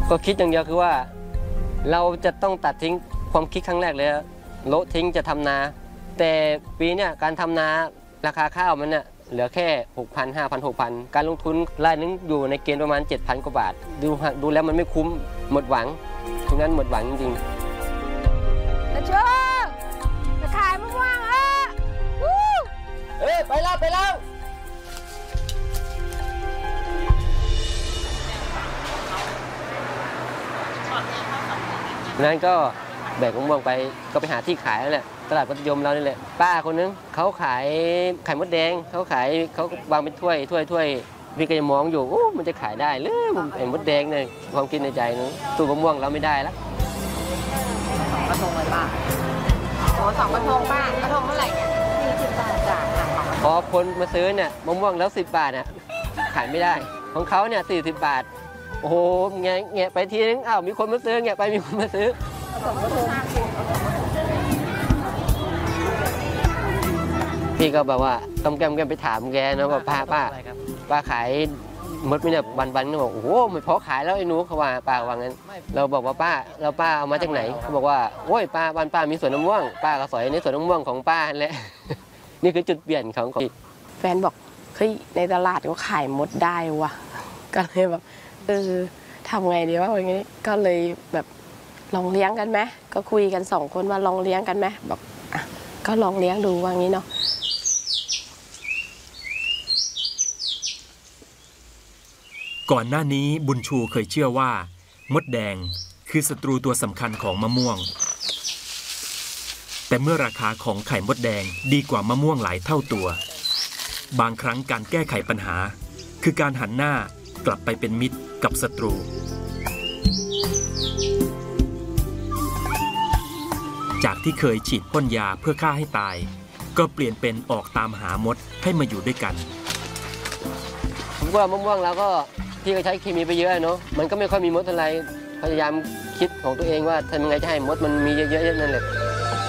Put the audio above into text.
ก็คิดอย่างเดียวคือว่าเราจะต้องตัดทิ้งความคิดครั้งแรกเลยโละทิ้งจะทำนาแต่ปีเนี้ยการทำนาราคาข้าวมันเนี่ยเหลือแค่ 6,000 5,000 6,000 การลงทุนรายนึงอยู่ในเกณฑ์ประมาณ 7,000 กว่าบาทดูแล้วมันไม่คุ้มหมดหวังตรงนั้นหมดหวังจริงๆจะเชื่อจะขายมะม่วงไปแล้วนั้นก็แบกมะม่วงไปก็ไปหาที่ขายแล้วแหละตลาดมัธยมเรานี่แหละป้าคนนึงเขาขายไข่มดแดงเขาวางเป็นถ้วยพี่ก็ยังมองอยู่มันจะขายได้หรือไข่มดแดงเนี่ยความคิดในใจนึงตู้มะม่วงเราไม่ได้แล้วกระทงเลยป้า2 กระทงป้ากระทงเท่าไหร่เนี่ย40 บาทจ้ะพอคนมาซื้อเนี่ยมะม่วงแล้ว10 บาทเนี่ยขายไม่ได้ของเขาเนี่ย40 บาทโอ้โหแงะไปทีนึงมีคนมาซื้อแงะไปมีคนมาซื้อพี่ก็แบบว่าต้มแก้มไปถามแกนะว่าป้าขายมดไม่เนี่ยวันๆก็บอกโอ้โหไม่พอขายแล้วไอ้หนูเขาว่าป้าว่างั้นเราบอกว่าป้าเอามาจากไหนเขาบอกว่าโอ้ยบ้านป้ามีสวนมะม่วงป้าก็สอยในสวนมะม่วงของป้าแหละ นี่คือจุดเปลี่ยนของแฟนบอกเฮ้ยในตลาดก็ขายมดได้ว่ะก็เลยแบบทำไงดีวะอย่างนี้ก็เลยแบบลองเลี้ยงกันไหมก็คุยกัน2 คนว่าลองเลี้ยงกันไหมบอกก็ลองเลี้ยงดูว่างี้เนาะก่อนหน้านี้บุญชูเคยเชื่อว่ามดแดงคือศัตรูตัวสำคัญของมะม่วงแต่เมื่อราคาของไข่มดแดงดีกว่ามะม่วงหลายเท่าตัวบางครั้งการแก้ไขปัญหาคือการหันหน้ากลับไปเป็นมิตรกับศัตรูจากที่เคยฉีดพ่นยาเพื่อฆ่าให้ตายก็เปลี่ยนเป็นออกตามหามดให้มาอยู่ด้วยกันผมว่ามะม่วงแล้วก็พี่ก็ใช้เคมีไปเยอะเนาะมันก็ไม่ค่อยมีมดอะไรพยายามคิดของตัวเองว่าทำยังไงจะให้มดมันมีเยอะๆนั่นแหละ